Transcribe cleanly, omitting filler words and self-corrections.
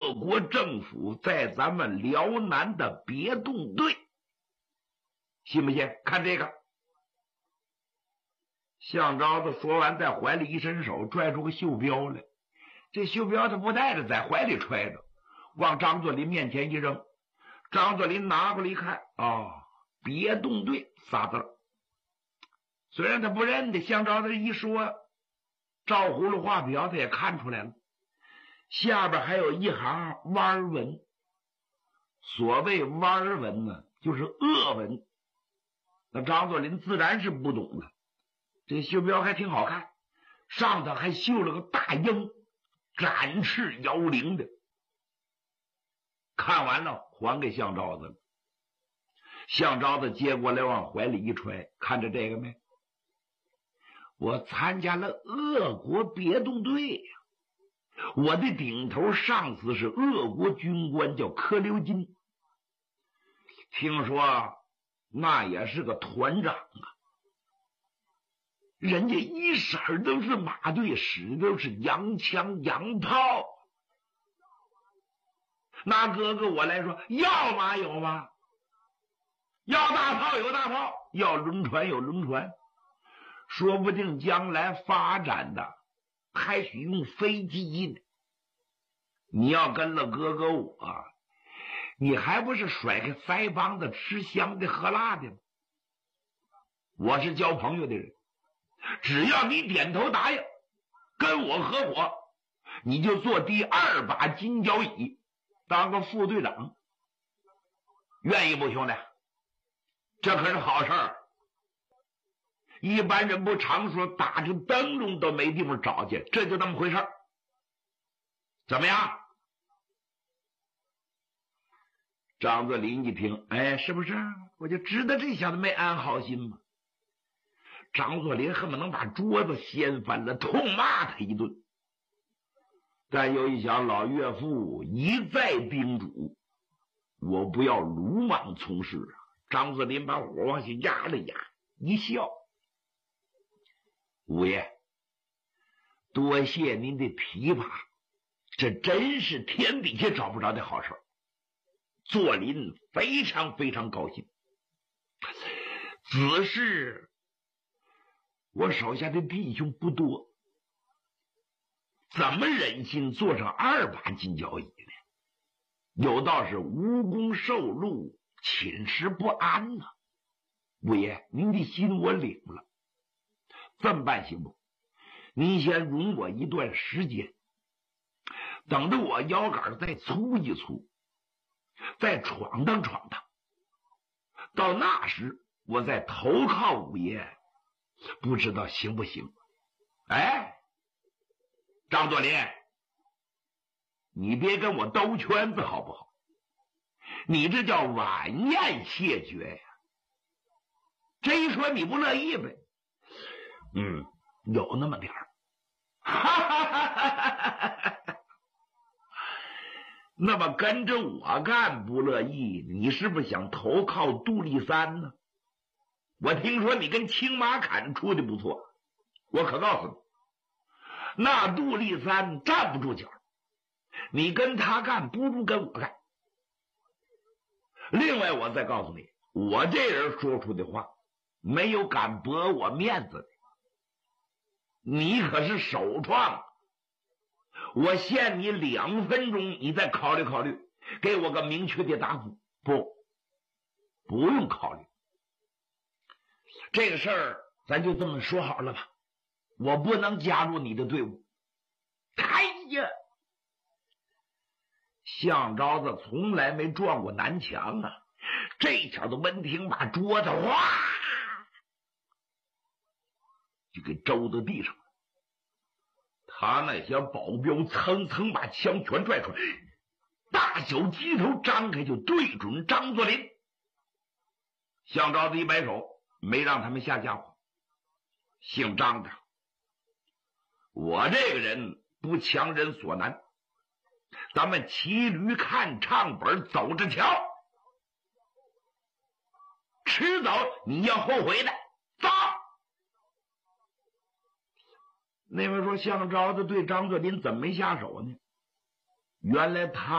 俄国政府在咱们辽南的别动队，信不信？看这个。项昭子说完，在怀里一伸手，拽出个袖标来。这袖标他不带着，在怀里揣着，往张作霖面前一扔。张作霖拿过来一看，别动队仨字。虽然他不认得，项昭子一说，照葫芦画瓢，他也看出来了。下边还有一行弯文。所谓弯文呢，就是俄文。那张作霖自然是不懂了。这袖标还挺好看，上头还绣了个大鹰，展翅摇铃的。看完了，还给项昭子了。项昭子接过来，往怀里一揣，看着这个没？我参加了俄国别动队呀，我的顶头上司是俄国军官，叫柯留金，听说那也是个团长啊。人家一色都是马队，使都是洋枪洋炮。拿哥哥我来说，要马有马，要大炮有大炮，要轮船有轮船，说不定将来发展的还许用飞机呢。你要跟了哥哥我，你还不是甩开腮帮子吃香的喝辣的吗？我是交朋友的人，只要你点头答应跟我合伙，你就坐第2把金交椅，当个副队长，愿意不兄弟？这可是好事儿。一般人不常说打着灯笼都没地方找去，这就那么回事儿。怎么样？张作霖一听，是不是？我就知道这小子没安好心嘛。张作霖恨不能把桌子掀翻了，痛骂他一顿。但又一想，老岳父一再叮嘱我不要鲁莽从事啊。张作霖把火往下压了压，一笑：五爷，多谢您的提拔，这真是天底下找不着的好事。作霖非常非常高兴，只是我手下的弟兄不多，怎么忍心坐上2把金交椅呢？有道是无功受禄，寝食不安呢。五爷，您的心我领了，这么办行不？您先容我一段时间，等着我腰杆再粗一粗，再闯荡闯荡，到那时我再投靠五爷，不知道行不行？张作霖，你别跟我兜圈子好不好？你这叫晚宴谢绝呀！这一说你不乐意呗？有那么点儿。那么跟着我干不乐意，你是不是想投靠杜立三呢？我听说你跟青马坎处的不错，我可告诉你，那杜立三站不住脚，你跟他干不如跟我干。另外我再告诉你，我这人说出的话没有敢驳我面子的，你可是首创，我限你2分钟，你再考虑考虑，给我个明确的答复。不用考虑，这个事儿咱就这么说好了吧，我不能加入你的队伍。哎呀，项昭子从来没撞过南墙啊，这小子闻听把桌子哗就给周到地上了。他那些保镖蹭蹭把枪全拽出来，大小鸡头张开就对准张作霖。项昭子一摆手，没让他们下家伙。姓张的，我这个人不强人所难，咱们骑驴看唱本，走着瞧，迟早你要后悔的。走。那位说项昭子对张作霖怎么没下手呢？原来他